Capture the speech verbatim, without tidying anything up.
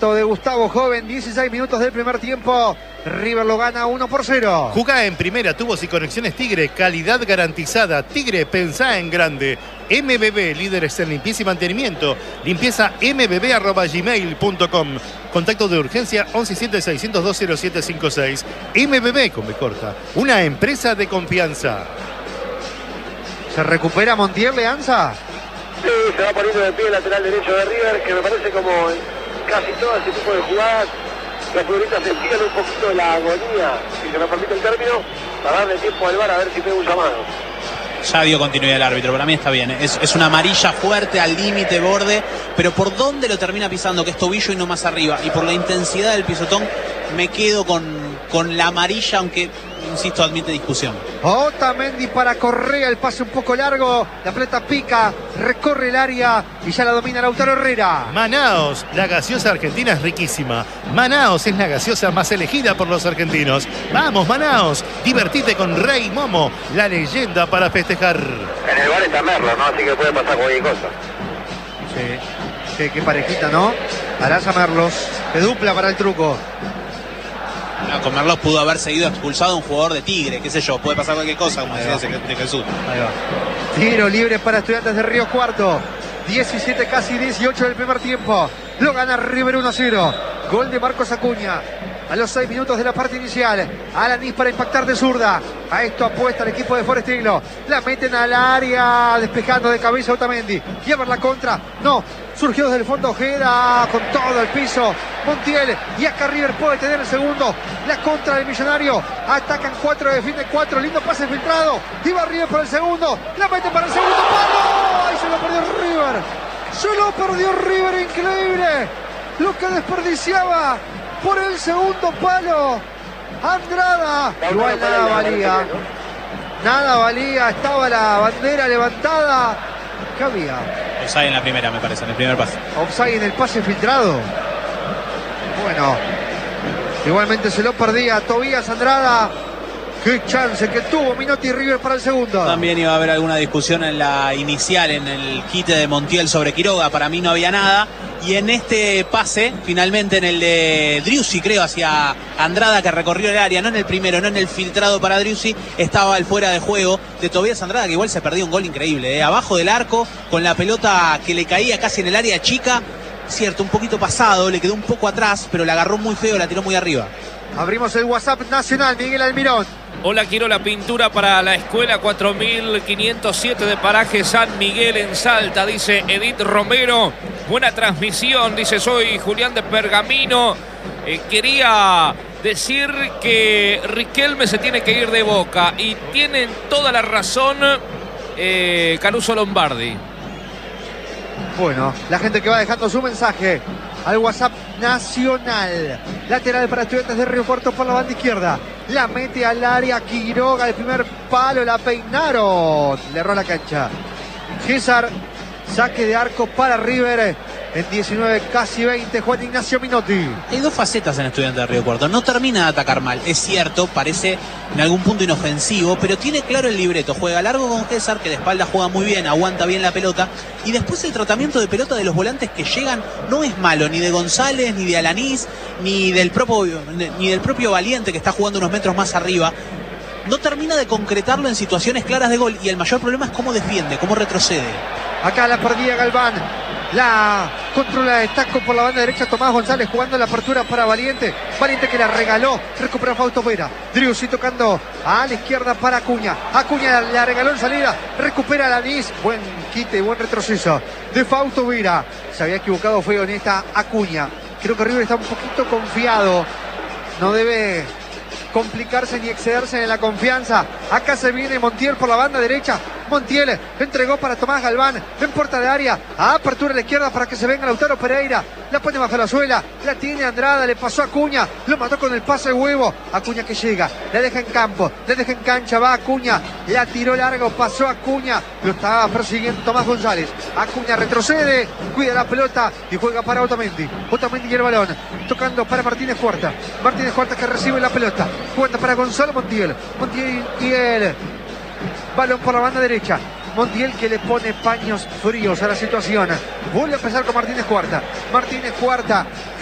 cuarto de Gustavo Joven, dieciséis minutos del primer tiempo. River lo gana uno por cero. Jugá en primera, tubos y conexiones Tigre, calidad garantizada. Tigre, pensá en grande. M B B, líderes en limpieza y mantenimiento. Limpieza m b b arroba gmail punto com. Contacto de urgencia once siete seiscientos dos cero siete cinco seis. M B B con B corta, una empresa de confianza. ¿Se recupera Montiel, Leanza? Sí, se va poniendo de pie el lateral derecho de River, que me parece como en casi todo ese tipo de jugadas, los futbolistas sentían un poquito de la agonía, si se me permite el término, para darle tiempo al V A R a ver si pega un llamado. Ya dio continuidad el árbitro, para mí está bien. Es, es una amarilla fuerte, al límite, borde, pero por dónde lo termina pisando, que es tobillo y no más arriba. Y por la intensidad del pisotón, me quedo con, con la amarilla, aunque, insisto, admite discusión. Otamendi para Correa, el pase un poco largo, la pelota pica, recorre el área y ya la domina Lautaro Herrera. Manaos, la gaseosa argentina es riquísima. Manaos es la gaseosa más elegida por los argentinos. Vamos, Manaos, divertite con Rey Momo, la leyenda para festejar. En el bar está Merlo, ¿no? Así que puede pasar cualquier cosa. Sí, qué, qué parejita, ¿no? Araza Merlos, de dupla para el truco. No, con Merlos pudo haber seguido expulsado un jugador de Tigre, qué sé yo, puede pasar cualquier cosa, como decía de Jesús. Ahí va. Tiro libre para Estudiantes de Río Cuarto. diecisiete, casi dieciocho del primer tiempo. Lo gana River uno a cero. Gol de Marcos Acuña. A los seis minutos de la parte inicial. Alanis para impactar de zurda. A esto apuesta el equipo de Forestino. La meten al área, despejando de cabeza Otamendi. Lleva la contra. No, surgió desde el fondo Ojeda con todo el piso. Montiel, y acá River puede tener el segundo. La contra del Millonario. Atacan cuatro, defienden cuatro. Lindo pase filtrado. Y va River para el segundo. La meten para el segundo palo. ¡Ay, se lo perdió River! Se lo perdió River, increíble. Lo que desperdiciaba por el segundo palo Andrada. Igual nada valía. Nada valía. Estaba la bandera levantada. ¿Qué había? Offside en la primera, me parece, en el primer pase. Offside en el pase filtrado. Bueno, igualmente se lo perdía Tobías Andrada. Qué chance que tuvo Minotti y River para el segundo. También iba a haber alguna discusión en la inicial, en el quite de Montiel sobre Quiroga. Para mí no había nada. Y en este pase, finalmente en el de Driussi, creo, hacia Andrada, que recorrió el área, no en el primero, no en el filtrado para Driussi, estaba el fuera de juego de Tobías Andrada, que igual se perdió un gol increíble, ¿eh? Abajo del arco, con la pelota que le caía casi en el área chica. Cierto, un poquito pasado, le quedó un poco atrás, pero la agarró muy feo, la tiró muy arriba. Abrimos el WhatsApp nacional, Miguel Almirón. Hola, quiero la pintura para la escuela cuatro mil quinientos siete de Paraje San Miguel en Salta, dice Edith Romero. Buena transmisión, dice, soy Julián de Pergamino. Eh, quería decir que Riquelme se tiene que ir de Boca y tienen toda la razón eh, Caruso Lombardi. Bueno, la gente que va dejando su mensaje al WhatsApp nacional. Lateral para Estudiantes de Río Cuarto por la banda izquierda. La mete al área Quiroga, el primer palo, la peinaron. Le erró la cancha. César, saque de arco para River. En diecinueve, casi veinte, Juan Ignacio Minotti. Hay dos facetas en Estudiantes de Río Cuarto. No termina de atacar mal, es cierto, parece en algún punto inofensivo, pero tiene claro el libreto. Juega largo con César, que de espalda juega muy bien, aguanta bien la pelota. Y después el tratamiento de pelota de los volantes que llegan no es malo, ni de González, ni de Alanis, ni del propio, ni del propio Valiente, que está jugando unos metros más arriba. No termina de concretarlo en situaciones claras de gol. Y el mayor problema es cómo defiende, cómo retrocede. Acá la perdía Galván. La controla de taco por la banda derecha Tomás González, jugando la apertura para Valiente. Valiente que la regaló, recupera Fausto Vera. Driussi tocando a la izquierda para Acuña. Acuña la regaló en salida, recupera a Alanis. Buen quite, buen retroceso de Fausto Vera. Se había equivocado, fue honesta Acuña. Creo que River está un poquito confiado. No debe complicarse ni excederse en la confianza. Acá se viene Montiel por la banda derecha. Montiel entregó para Tomás Galván en puerta de área, a apertura a la izquierda para que se venga Lautaro Pereira, la pone bajo la suela, la tiene Andrada, le pasó a Acuña, lo mató con el pase de huevo. Acuña que llega, la deja en campo, la deja en cancha, va Acuña, la tiró largo, pasó a Acuña, lo estaba persiguiendo Tomás González. Acuña retrocede, cuida la pelota y juega para Otamendi. Otamendi y el balón, tocando para Martínez Cuarta. Martínez Cuarta que recibe la pelota, cuenta para Gonzalo Montiel. Montiel y él. Balón por la banda derecha. Montiel que le pone paños fríos a la situación. Vuelve a empezar con Martínez Cuarta. Martínez Cuarta.